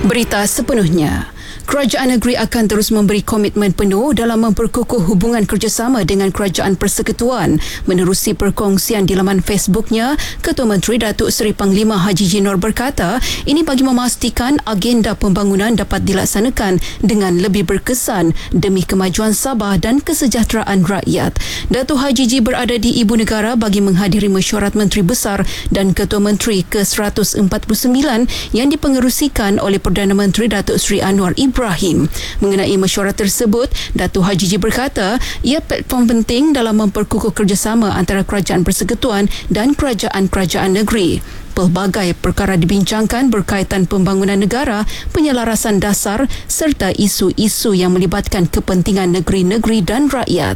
Berita sepenuhnya. Kerajaan negeri akan terus memberi komitmen penuh dalam memperkukuh hubungan kerjasama dengan Kerajaan Persekutuan. Menerusi perkongsian di laman Facebooknya, Ketua Menteri Datuk Seri Panglima Haji Jinor berkata, ini bagi memastikan agenda pembangunan dapat dilaksanakan dengan lebih berkesan demi kemajuan Sabah dan kesejahteraan rakyat. Datuk Haji Ji berada di Ibu Negara bagi menghadiri mesyuarat Menteri Besar dan Ketua Menteri ke-149 yang dipengerusikan oleh Perdana Menteri Datuk Seri Anwar Ibrahim. Mengenai mesyuarat tersebut, Datuk Haji Ji berkata, ia platform penting dalam memperkukuh kerjasama antara Kerajaan Persekutuan dan kerajaan-kerajaan negeri. Pelbagai perkara dibincangkan berkaitan pembangunan negara, penyelarasan dasar serta isu-isu yang melibatkan kepentingan negeri-negeri dan rakyat.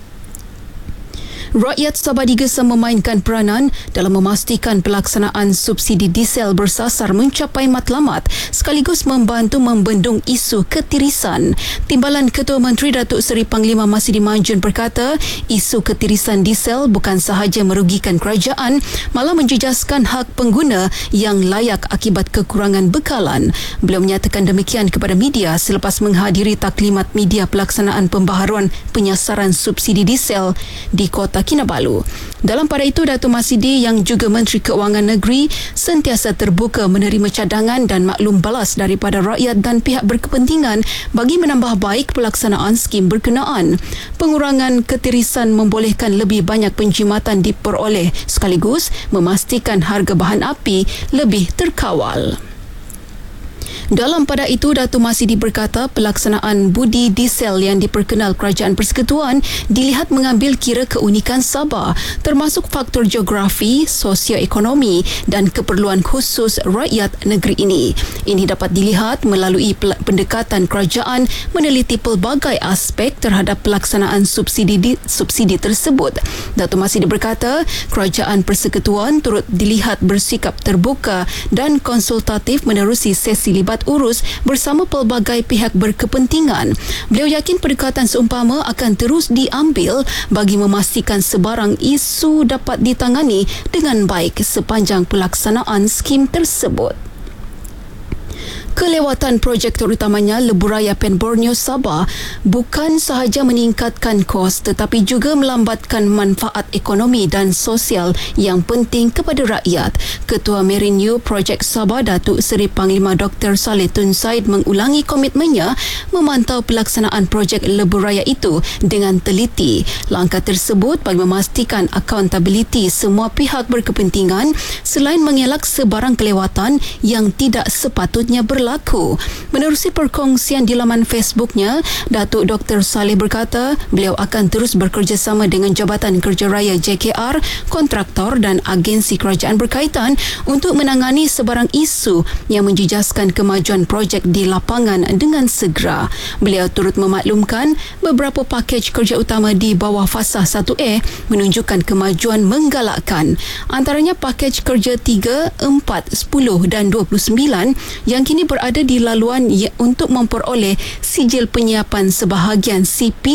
Rakyat Sabah digesa memainkan peranan dalam memastikan pelaksanaan subsidi diesel bersasar mencapai matlamat sekaligus membantu membendung isu ketirisan. Timbalan Ketua Menteri Datuk Seri Panglima Masidi Manjun berkata, isu ketirisan diesel bukan sahaja merugikan kerajaan, malah menjejaskan hak pengguna yang layak akibat kekurangan bekalan. Beliau menyatakan demikian kepada media selepas menghadiri taklimat media pelaksanaan pembaharuan penyasaran subsidi diesel di Kota Kinabalu. Dalam pada itu, Datuk Masidi yang juga Menteri Keuangan Negeri sentiasa terbuka menerima cadangan dan maklum balas daripada rakyat dan pihak berkepentingan bagi menambah baik pelaksanaan skim berkenaan. Pengurangan ketirisan membolehkan lebih banyak penjimatan diperoleh sekaligus memastikan harga bahan api lebih terkawal. Dalam pada itu, Datuk Masidi berkata pelaksanaan budi diesel yang diperkenal Kerajaan Persekutuan dilihat mengambil kira keunikan Sabah, termasuk faktor geografi, sosioekonomi dan keperluan khusus rakyat negeri ini. Ini dapat dilihat melalui pendekatan kerajaan meneliti pelbagai aspek terhadap pelaksanaan subsidi tersebut. Datuk Masidi berkata, Kerajaan Persekutuan turut dilihat bersikap terbuka dan konsultatif menerusi sesi libat urus bersama pelbagai pihak berkepentingan. Beliau yakin pendekatan seumpama akan terus diambil bagi memastikan sebarang isu dapat ditangani dengan baik sepanjang pelaksanaan skim tersebut. Kelewatan projek terutamanya Lebuhraya Pen Borneo Sabah bukan sahaja meningkatkan kos tetapi juga melambatkan manfaat ekonomi dan sosial yang penting kepada rakyat. Ketua Merinyu Projek Sabah Datuk Seri Panglima Dr. Saleh Tun Said mengulangi komitmennya memantau pelaksanaan projek Lebuhraya itu dengan teliti. Langkah tersebut bagi memastikan accountability semua pihak berkepentingan selain mengelak sebarang kelewatan yang tidak sepatutnya berlaku. Menerusi perkongsian di laman Facebooknya, Datuk Dr. Saleh berkata beliau akan terus bekerjasama dengan Jabatan Kerja Raya JKR, kontraktor dan agensi kerajaan berkaitan untuk menangani sebarang isu yang menjejaskan kemajuan projek di lapangan dengan segera. Beliau turut memaklumkan beberapa pakej kerja utama di bawah Fasah 1A menunjukkan kemajuan menggalakkan. Antaranya pakej kerja 3, 4, 10 dan 29 yang kini berada di laluan untuk memperoleh sijil penyiapan sebahagian CP